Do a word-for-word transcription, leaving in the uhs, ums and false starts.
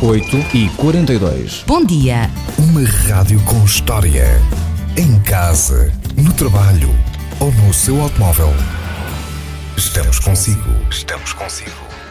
oito e quarenta e dois. Bom dia. Uma rádio com história. Em casa, no trabalho ou no seu automóvel. Estamos consigo. Estamos consigo.